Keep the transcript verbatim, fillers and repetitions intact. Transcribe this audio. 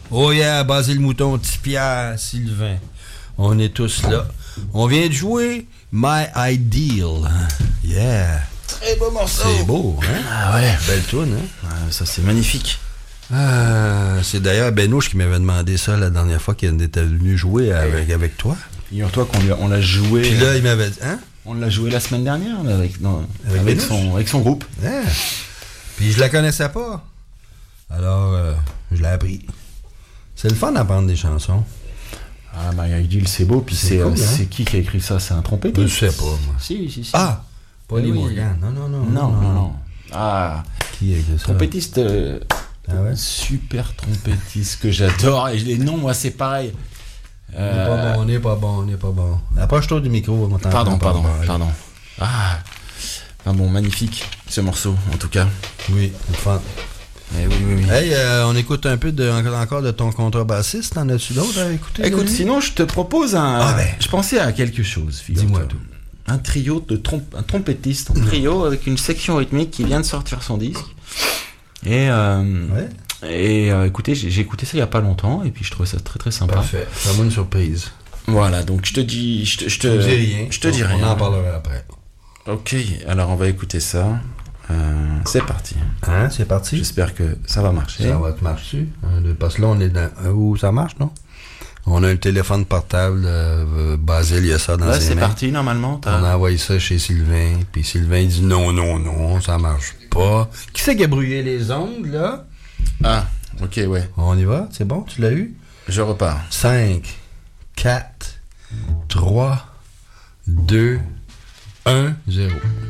Oh yeah, Basile Mouton, Tipierre, Sylvain. On est tous là. On vient de jouer My Ideal. Yeah. Très beau morceau. C'est beau, hein? Ah ouais. Belle toune, hein? Ah, ça, c'est magnifique. Ah, c'est d'ailleurs Benouche qui m'avait demandé ça la dernière fois qu'il était venu jouer avec, avec toi. Figure-toi qu'on lui a- on l'a joué. Puis là, il m'avait dit, hein? On l'a joué la semaine dernière là, avec, non, Avec avec, Benouche? son, avec son groupe. Yeah. Puis je la connaissais pas. Alors, euh, je l'ai appris. C'est le fun d'apprendre des chansons. Ah, My Ideal, c'est beau. Puis C'est c'est, cool, euh, hein? c'est qui qui a écrit ça? C'est un trompettiste? Je sais pas, moi. Si, si, si. Ah! Paulie Oui. Morgan. Non, non, non. non, non, non. Ah, Qui est que ça? trompettiste. euh, Ah ouais? Super trompettiste que j'adore. Et les noms, moi, c'est pareil. On n'est pas bon, on n'est pas bon, on n'est pas bon. Approche-toi du micro, on t'entend Pardon, pas. pardon, Bon, pardon. Ah, ah bon, magnifique ce morceau, en tout cas. Oui, c'est le fun. Eh oui, oui, oui. Hey, euh, on écoute un peu de, encore de ton contrebassiste. T'en as-tu d'autres à écouter? Écoute, Denis? sinon, je te propose un. Ah ben. Je pensais à quelque chose, figure-toi. Dis-moi tout. Un trio de trom... un trompettiste, un trio avec une section rythmique qui vient de sortir son disque. Et, euh, Ouais. et euh, écoutez, j'ai, j'ai écouté ça il y a pas longtemps et puis je trouvais ça très très sympa. Parfait. Fais-moi une surprise. Voilà, donc je te dis, je te, je te, Je dis rien. je te dis on, rien. On en parlera après. Ok, alors on va écouter ça. Euh, c'est parti. Hein, c'est parti? J'espère que ça va marcher. Ça va te marcher. Un, deux, parce que là, on est dans... Où ça marche, non? On a un téléphone portable. Euh, Basile, il y a ça dans Là, ses c'est mains. parti normalement. T'as... On a envoyé ça chez Sylvain. Puis Sylvain dit non, non, non, ça marche pas. Qui c'est qui a brouillé les ongles, là? Ah, ok, ouais. On y va? C'est bon? Tu l'as eu? Je repars. cinq, quatre, trois, deux, un, zéro.